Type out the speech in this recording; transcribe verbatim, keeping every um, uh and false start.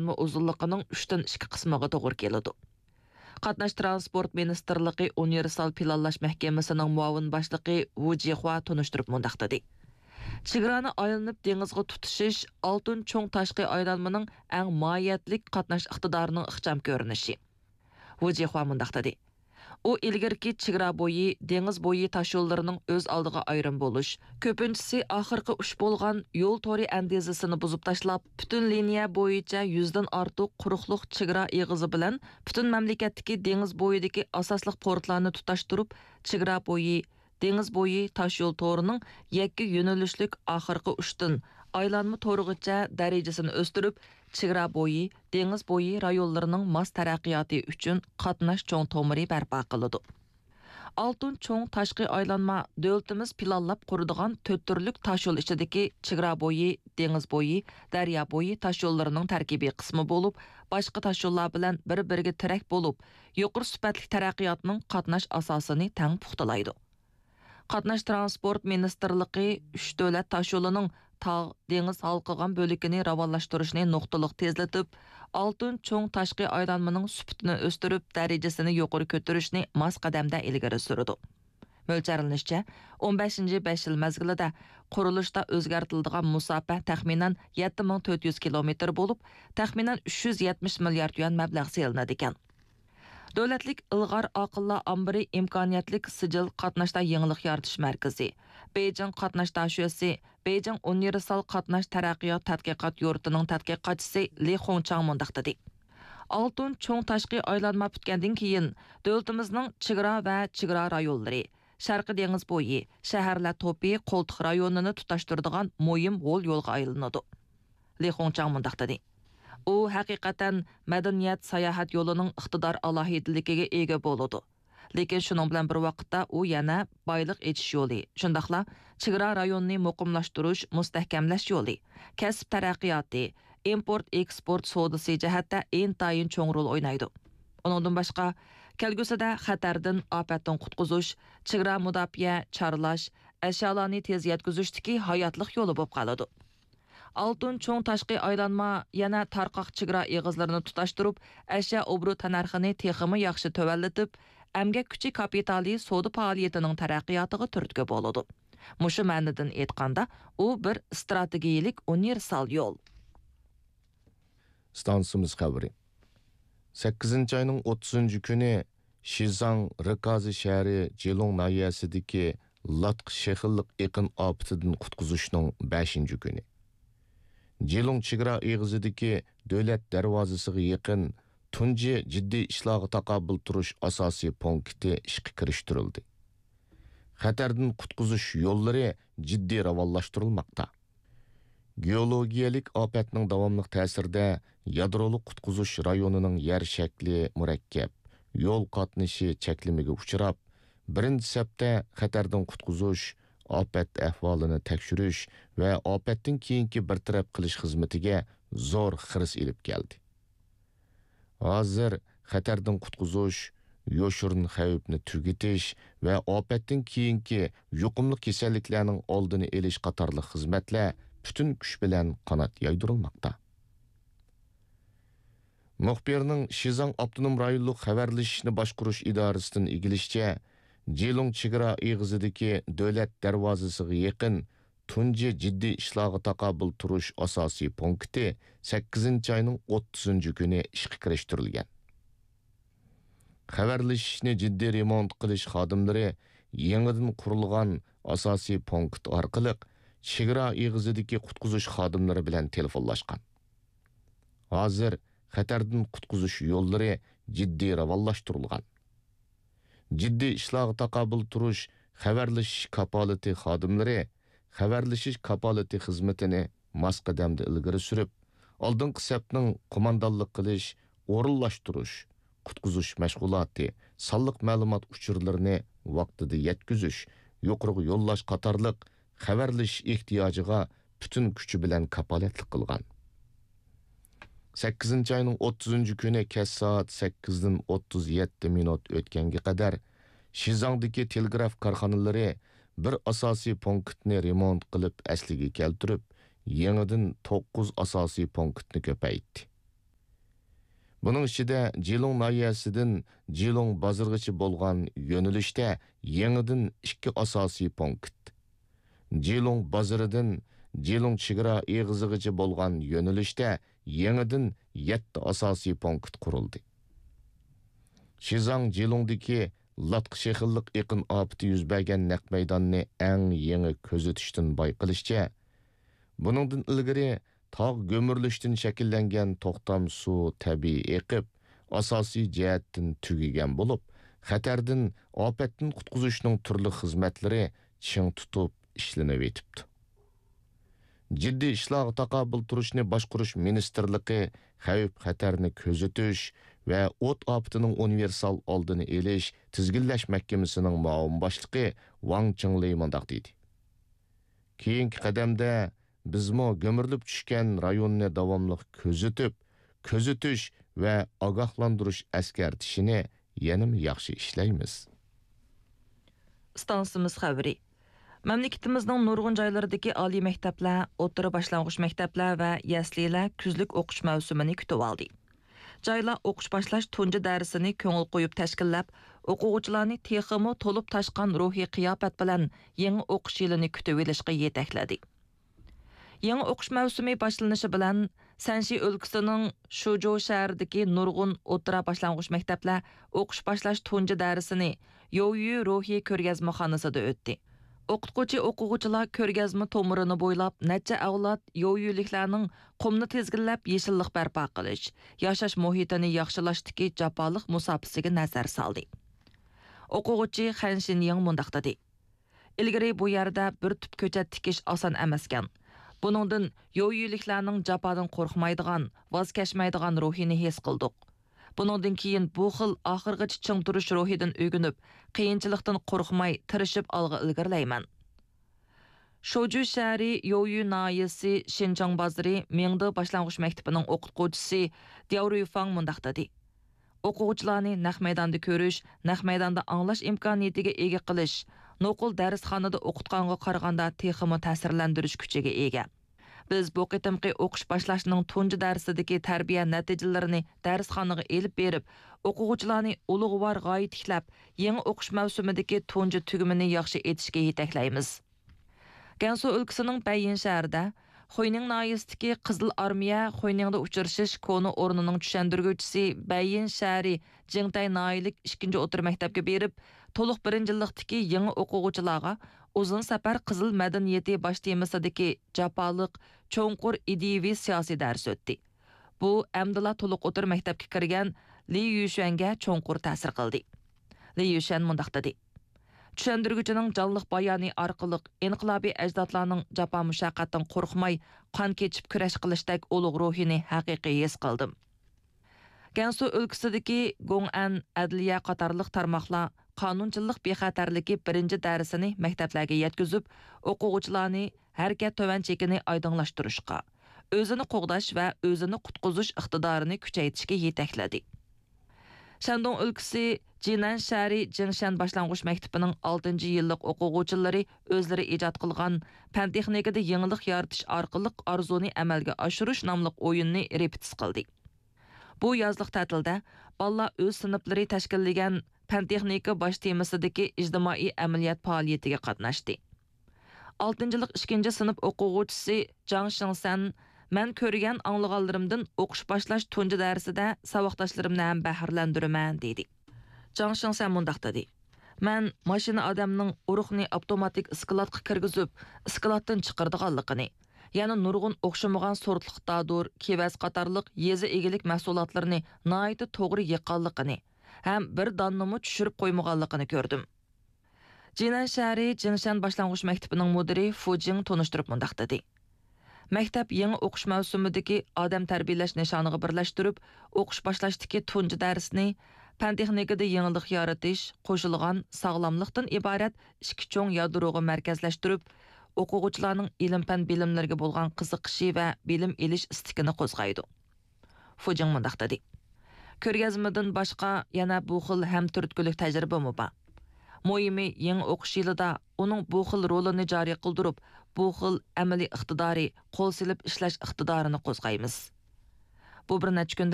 aylanma uzunluğunun üçten iki qismiga to'g'ri keladi. Qatnash transport ministerligi universal planlash mahkamasining muavin boshlig'i Wu Jihua tunishtirib mundaq dedi. Chegirani aylanib dengizga tutishish oltin cho'ng tashqi aylanmaning eng mohiyatlik qatnash iqtidorining ixcham ko'rinishi. Wu Jihua mundaq dedi. U ilgirki chegara bo'yi, dengiz bo'yi tash yo'llarining o'z oldiga ayrim bo'lish, ko'pinchisi oxirgi uch bo'lgan yo'l to'ri andezisini buzib tashlab, butun liniya bo'yicha yuzdan ortiq quruqliq chegara eg'izi bilan butun mamlakatdagi dengiz bo'yidagi asosli portlarni tutashtirib, chegara bo'yi, dengiz bo'yi tash yo'l to'rining yakka yo'nalishlik oxirgi uchdan aylanma to'rig'icha darajasini o'stirib, chegara bo'yi, dengiz bo'yi rayonlarining mos taraqqiyoti uchun qatnash cho'ng tomiri barpo qiladi. Altın cho'ng tashqi aylanma davlatimiz planlab quradigan to'rt turlik tash yo'l ichidagi chegara bo'yi, dengiz bo'yi, daryo bo'yi tash yo'llarining tarkibiy qismi bo'lib, boshqa tash yo'llar bilan bir-biriga tirak bo'lib, yuqori sifatli taraqqiyotning qatnash asosini tang puxtalaydi. Qatnash transport ministerligi uch davlat tash yo'lining tog' dengiz halqagan bo'likini ravonlashtirishni nuqtaliq tezlatib, oltin cho'ng tashqi aylanmaning sifatini o'stirib, darajasini yuqori ko'tarishni mos qadamda ilgari surdi. Mo'ljallanishcha, o'n beshinchi besh yil mezgilida qurilishda o'zgartiriladigan musofa taxminan yetti ming to'rt yuz kilometr bo'lib, taxminan uch yuz yetmish milliard yuan mablag' selinadi ekan. Davlatlik ilg'or aqllar ambiri imkoniyatlik sijil qatnashda yangilik yaratish markazi, Beijing qatnash tashuvchisi, Beijing universal qatnash taraqqiyot tadqiqot yurtining tadqiqotchisi Li Hongchang mundaq dedi. Oltin cho'ng tashqi aylanma bitgandan keyin davlatimizning chegara va chegara rayonlari, Sharqi dengiz bo'yi, shaharlar to'pi qo'ltiq rayonini tutashtiradigan muhim yo'l yo'lga aylanadi. Li Hongchang mundaq dedi. U haqiqatan madaniyat sayohat yo'lining iqtidor alohidaligiga ega bo'ladi. Lekin shuning bilan bir vaqtda u yana boylik etish yo'li, shundaqla chegara rayonini muqimlashtirish, mustahkamlash yo'li, kasb taraqqiyoti, import eksport savdosi jihatda intayin cho'ng rol o'ynaydi. Uningdan boshqa kelgusida xatardan, ofatdan qutqizish, chegara mudofaa, chorlash, ashyolarni tez yetkazishdagi hayotlik yo'li bo'lib qoladi. Altın cho'ng tashqi aylanma yana tarqoq chegara eg'izlarini tutashtirib, ashyo obro tanarxini texmi yaxshi to'vallatib, emgak kuchi kapitali savdo faoliyatining taraqqiyotiga turtki bo'ladi. Mushu ma'nodan aytganda, u bir strategiyalik universal yo'l. Stansimiz xabari. sakkizinchi oyning o'ttizinchi kuni Shizang Rikazi shahri Jilong nahiyasidagi Latq shehillik eqin ofatidan qutqizishning beshinchi kuni. Jilong chegara eg'izidagi davlat darvozasiga yaqin tunji jiddiy ishlarga taqobil turish asosiy punkti ishga kirishtirildi. Xatardan qutqizish yo'llari jiddiy ravonlashtirilmoqda. Geologiyalik ofatning davomli ta'sirida yadroliq qutqizish rayonining yer shakli murakkab, yo'l qatnashi cheklimiga uchrab, birinchi sapda xatardan qutqizish, ofat ahvolini tekshirish va ofatdan keyingi bartaraf qilish xizmatiga zo'r xiris ilib keldi. Hozir xatardan qutqizish, yo'shirin xavfni tugitish va ofatdan keyingi yuqumli kasalliklarning oldini olish qatorli xizmatlar butun kuch bilan qanot yaydirilmoqda. Muxbirning Shizang Abtonom rayonlik xabarlashishni boshqarish idorasidan igilishicha, Jilong chegara eg'izidagi davlat darvozasiga yaqin tunji jiddiy ishlarga taqobil turish asosiy punkti sakkizinchi oyning o'ttizinchi kuni ishga kirishtirilgan. Xabarlashishni jiddiy remont qilish xodimlari yangidan qurilgan asosiy punkt orqali chegara eg'izidagi qutqizish xodimlari bilan telefonlashgan. Hozir xatardan qutqizish yo'llari jiddiy ravonlashtirilgan. Jiddiy ishlarga taqobil turish xabarlashish kapolati xodimlari xabarlashish kapolati xizmatini mos qadamda ilgari surib, oldingi sapning qo'mondonlik qilish, o'rinlashtirish, qutqizish mashg'uloti, sonliq ma'lumot uchurlarini vaqtida yetkazish, yuqoriga yo'llash qatorliq xabarlashish ehtiyojiga butun kuchi bilan kapolatlik qilgan. sakkizinchi oyning o'ttizinchi kuni kech soat sakkizdan o'ttiz yetti minut o'tganga qadar Shizangdagi telegraf korxonalari bir asosiy punktni remont qilib asliga keltirib, yangidan to'qqiz asosiy punktni ko'paytdi. Bunun içinde Jilong nahiyasidan Jilong bazargacha bo'lgan yo'nalishda yangidan ikki asosiy punkt. Jilong bazaridan Jilong chegara eg'izigacha bo'lgan yo'nalishda yangidan yetti asosiy punkt qurildi. Shizang Jilongdagi latqi shehillik iqin ofati yuz bergan naq maydonni eng yangi ko'zatishdan bayqilishicha, buningdan ilgari tog' gömürlüşdən şəkillənən toxtam su təbii eqib, asasi cəhətdən tügəgən olub, xətərdən, afətdən qutquzuşunun türlü xizmətləri çiң tutub işlənib etibdi. Ciddi işlağı taqabıl turuşni başquruş ministerliqi xəvf xətərini közütüş və ot afətinin universal aldını eliş tizginləş məhkəməsinin muavin başlıqı Wang Qingley mundaq deydi. Keyinki qədəmdə bizmo gömürülüp düşkən rayonni davamlıq közütüp, közütüş və agahlandırış əskərtişini yenim yaxşı işləyimiz. Stansımız xəbiri. Məmləkitimizдің nurgun caylarındakı ali məktəblər, o'rta başlanğıç məktəblər və yəslilər küzlük oquş mövsümünü kütüb aldı. Caylar oquş başlaş tuncu dərisini köngül qoyub təşkilləb, oquvchilarni teximi tolup taşqan ruhi qiyafət bilən yeni oquş yılını kütüb elishqə yetəklədi. Yeni oquş mövsümü başlanışı bilan Sanxi өлкәсенең Шужоу шәһәрендәге нургын o'rta başlanğıç мәктәпләр oquş başlash tunji dərsini Yoyu ruhi ko'rgazmaxonasida o'tdi. O'qituvchi o'quvchilar ko'rgazma tomirini bo'ylab necha avlod yoyuliklarning qumni tezginlab yeshillik barpo qilish, yashash muhitini yaxshilashdagi jafoliq musofasiga nazar soldi. O'quvchi Han Shinyang mundaq dedi. Ilgari bu yerda bir tüp ko'chat tikish oson emaskan. Buningdan yoyuliklarning jafodan qo'rqmaydigan, voz kechmaydigan ruhini his qildik. Buningdan keyin bu xil oxirgacha ching turish ruhidan o'rganib, qiyinchilikdan qo'rqmay tirishib olg'a ilgirlayman. Shouju shahri Yoyu nahiyasi Xinjiang bozori Mingde başlanğıç maktabining o'qituvchisi Diao Ruifang mundaq dedi. O'quvchilarni naq maydonda ko'rish, naq maydonda anglash imkoniyatiga ega qilish, noqul darsxonada o'qitganga qaraganda texmi ta'sirlantirish kuchiga ega. Biz bu qitimqi o'qish boshlashning tunji darsidagi tarbiya natijalarini darsxonaga elib berib, o'quvchilarni ulug'vor g'oya tiklab, yangi o'qish mavsumidagi tunji tugumini yaxshi etishga yetaklaymiz. Gansu өлкәсенең Бәйин шәһәрендә Хойның наиестәге Кызыл армия Хойныңда учрашыш коны орнының төшәндергүчесе Бәйин шәһәре Җиңтай наилек ikkinchi o'rta мәктәпкә берип, толык birinchi yillikdagi yangi o'quvchilarga uzun safar qizil madaniyati bosh temasidagi jafoliq, cho'nqur ideaviy siyosiy dars o'tdi. Bu amdila to'liq o'rta maktabga kirgan Li Yushuanga cho'nqur ta'sir qildi. Li Yushan mundaq dedi. Tushundirguchining jonliq bayoni orqali inqilobiy ajdodlarning jafo mushaqqatdan qo'rqmay, qon kechib kurash qilishdek ulug' ruhini haqiqiy his qildim. Gansu өлкәсендәге Gong'an adliya qatorliq tarmoqlar qonunchilik bexatarligi birinchi darsini maktablarga yetkazib, o'quvchilarni harakat tovan chekini oydinlashtirishga, o'zini qo'g'dash va o'zini qutqizish iqtidorini kuchaytirishga yetakladi. Shandong өлкәсе Jinan shahri Jingshan başlanğıç maktabining oltinchi yillik o'quvchilari o'zlari ijod qilgan fan texnikada yangilik yaratish orqali orzuni amalga oshirish nomli o'yinni repetis qildi. Bu yozliq ta'tilda bolalar o'z sinflari tashkillagan fan texnika bosh temasidagi ijtimoiy amaliyot faoliyatiga qatnashdi. oltinchi yillik ikkinchi sinf o'quvchisi Jang Shingsan "Men ko'rgan anglaganlarimdan o'qish boshlash tunji darsida saboqdoshlarimni ham bahrlandiraman" dedi. Jang Shingsan mundaq dedi. "Men mashina odamning uruqni avtomatik iskilotga kirgizib, iskilotdan chiqardiganligini, ya'ni nurg'un o'xshamagan sortliq dadur, kevas qatorliq yezi egilik mahsulotlarini noyati to'g'ri yiqqanligini, ham bir donnimi tushirib qo'ymaganligini ko'rdim." Jinan shahri Jingshan başlanğıç maktabining mudiri Fu Jing tonishtirib mundaq dedi. Maktab yangi o'qish mavsumidagi odam tarbiyalash nishoniga birlashtirib, o'qish boshlashdagi tunji darsni fan texnikada yangilik yaratish, qo'shilgan sog'lomlikdan iborat ikki cho'ng yadroga markazlashtirib, o'quvchilarning ilm-fan bilimlariga bo'lgan qiziqishi va bilim elish istikini qo'zg'aydi. Fu Jing mundaq dedi. Ko'rgazmadan boshqa yana bu xil ham turtgulik tajribami bor. Muhimi yangi o'qish yilida uning bu xil rolini joriy qildirib, bu xil amaliy iqtidori, qo'l silib ishlash iqtidorini qo'zg'aymiz. Bu bir necha kunda